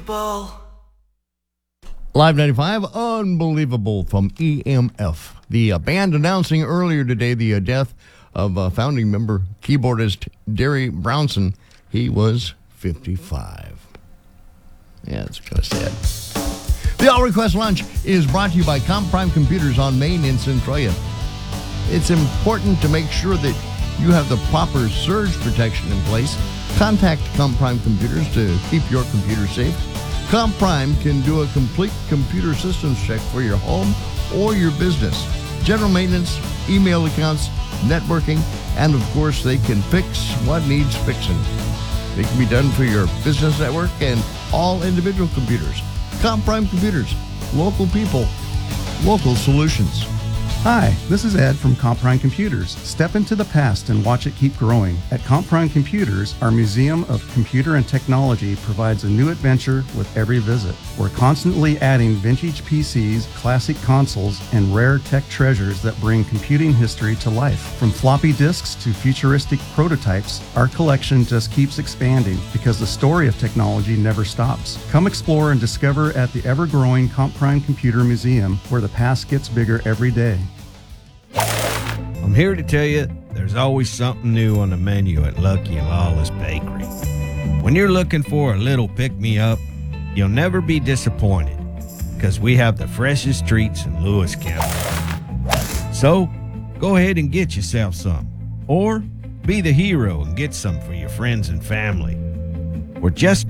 Ball. Live 95, unbelievable from EMF. The band announcing earlier today the death of founding member, keyboardist Derry Brownson. He was 55. Yeah, it's kind of sad. The All Request Lunch is brought to you by Comp Prime Computers on Main in Centralia. It's important to make sure that you have the proper surge protection in place. Contact Comp Prime Computers to keep your computer safe. Comp Prime can do a complete computer systems check for your home or your business. General maintenance, email accounts, networking, and of course they can fix what needs fixing. It can be done for your business network and all individual computers. Comp Prime Computers, local people, local solutions. Hi, this is Ed from Comp Prime Computers. Step into the past and watch it keep growing. At Comp Prime Computers, our Museum of Computer and Technology provides a new adventure with every visit. We're constantly adding vintage PCs, classic consoles, and rare tech treasures that bring computing history to life. From floppy disks to futuristic prototypes, our collection just keeps expanding because the story of technology never stops. Come explore and discover at the ever-growing Comp Prime Computer Museum, where the past gets bigger every day. I'm here to tell you there's always something new on the menu at Lucky and Lawless Bakery. When you're looking for a little pick-me-up, you'll never be disappointed because we have the freshest treats in Lewis County. So, go ahead and get yourself some, or be the hero and get some for your friends and family. We're just